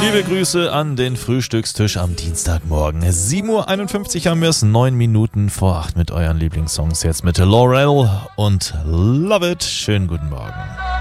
Liebe Grüße an den Frühstückstisch am Dienstagmorgen. 7:51 Uhr haben wir es, 9 Minuten vor 8 mit euren Lieblingssongs. Jetzt mit Laurel und Love It. Schönen guten Morgen.